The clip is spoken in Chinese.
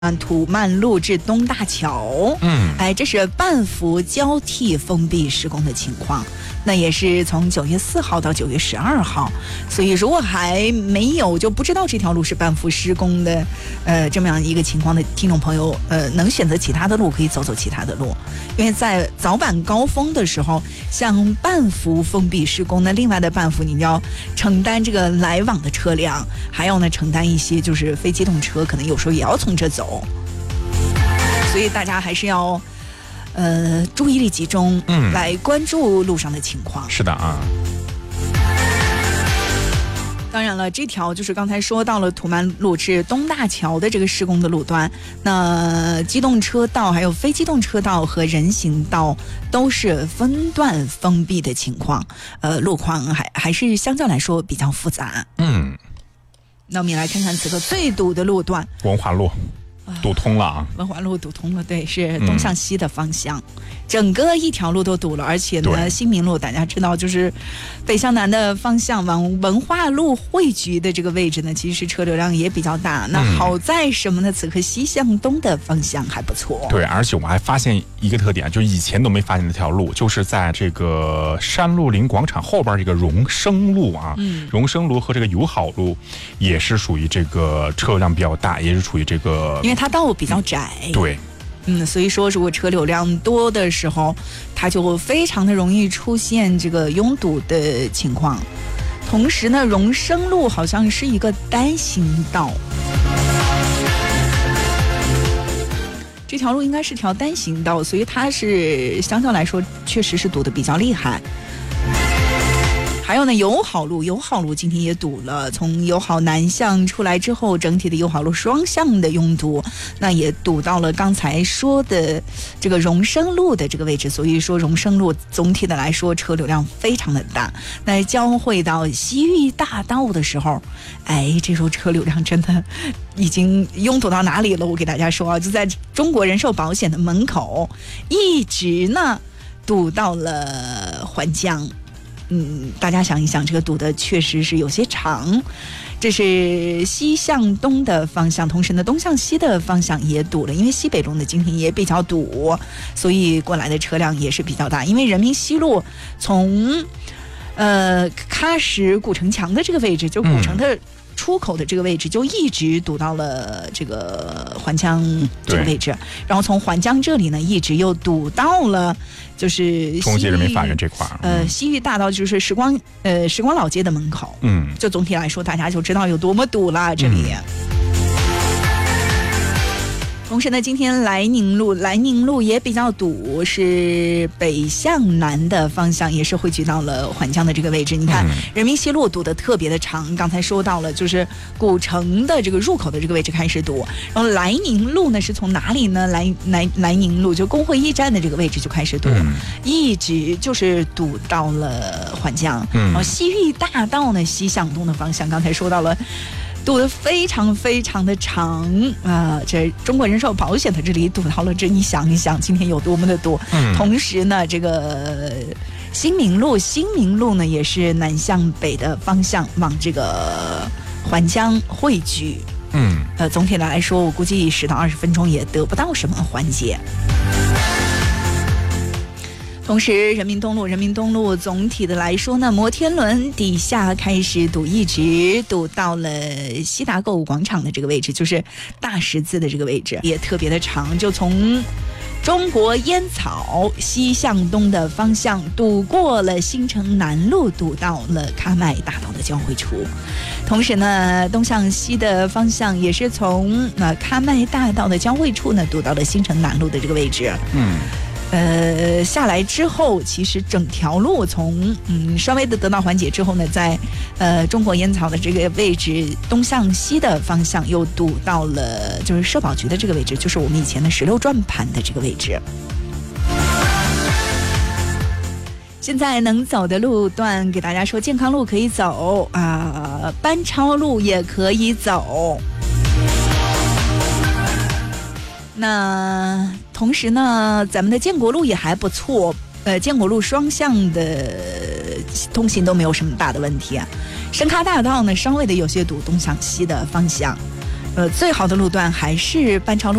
土曼路至东大桥，这是半幅交替封闭施工的情况。那也是从9月4号到9月12号，所以如果还没有就不知道这条路是半幅施工的，这么样一个情况的听众朋友，能选择其他的路可以走走其他的路，因为在早晚高峰的时候，像半幅封闭施工，那另外的半幅你要承担这个来往的车辆，还要呢承担一些就是非机动车，可能有时候也要从这走，所以大家还是要。注意力集中，来关注路上的情况。 是的啊。 当然了，这条就是刚才说到了土曼路至东大桥的这个施工的路段，那机动车道、还有非机动车道和人行道都是分段封闭的情况，路况还是相较来说比较复杂。那我们也来看看此刻最堵的路段， 文化路。堵通了啊！ 文化路堵通了，对，是东向西的方向，整个一条路都堵了，而且呢，新民路大家知道，就是北向南的方向往文化路汇聚的这个位置呢，其实车流量也比较大。那好在什么呢？此刻西向东的方向还不错。 对，而且我还发现一个特点，就是以前都没发现的条路，就是在这个山路林广场后边这个荣生路啊，荣生路和这个友好路也是属于这个车流量比较大，也是属于这个。 因为它道路比较窄， 对， 所以说如果车流量多的时候，它就非常的容易出现这个拥堵的情况。同时呢，荣生路好像是一个单行道，这条路应该是条单行道，所以它是相较来说确实是堵得比较厉害。还有呢，友好路今天也堵了，从友好南向出来之后，整体的友好路双向的拥堵，那也堵到了刚才说的这个荣生路的这个位置，所以说荣生路总体的来说车流量非常的大。那交汇到西域大道的时候，这时候车流量真的已经拥堵到哪里了？我给大家说啊，就在中国人寿保险的门口，一直呢堵到了环江。大家想一想，这个堵的确实是有些长。这是西向东的方向，同时呢，东向西的方向也堵了，因为西北路呢今天也比较堵，所以过来的车辆也是比较大。因为人民西路从喀什古城墙的这个位置，就古城的出口的这个位置，就一直堵到了这个环江这个位置，然后从环江这里呢，一直又堵到了就是中街人民法院这块西域大道，就是时光老街的门口。就总体来说，大家就知道有多么堵了这里。同时呢，今天莱宁路也比较堵，是北向南的方向，也是汇聚到了环江的这个位置。你看，人民西路堵得特别的长，刚才说到了，就是古城的这个入口的这个位置开始堵，然后莱宁路呢是从哪里呢？莱宁路就工会驿站的这个位置就开始堵，一直就是堵到了环江。然后西域大道呢西向东的方向，刚才说到了。堵得非常非常的长啊！这中国人寿保险的这里堵到了，这你想一想，今天有多么的堵。同时呢，这个新民路呢也是南向北的方向往这个环江汇聚。总体来说，我估计10到20分钟也得不到什么缓解。同时人民东路总体的来说呢，摩天轮底下开始堵，一直堵到了西达购物广场的这个位置，就是大十字的这个位置，也特别的长，就从中国烟草西向东的方向堵过了新城南路，堵到了喀麦大道的交汇处。同时呢，东向西的方向也是从喀麦大道的交汇处呢堵到了新城南路的这个位置。下来之后，其实整条路从稍微的得到缓解之后呢，在中国烟草的这个位置东向西的方向又堵到了就是社保局的这个位置，就是我们以前的16转盘的这个位置。现在能走的路段给大家说，健康路可以走班超路也可以走。那同时呢，咱们的建国路也还不错，建国路双向的通行都没有什么大的问题啊。深咖大道呢稍微的有些堵，东向西的方向， 最好的路段还是班超路。